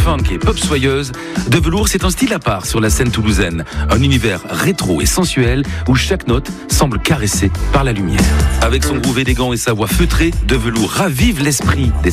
funk et pop soyeuse, De Velours, c'est un style à part sur la scène toulousaine. Un univers rétro et sensuel où chaque note semble caressée par la lumière. Avec son groove élégant et sa voix feutrée, De Velours ravive l'esprit des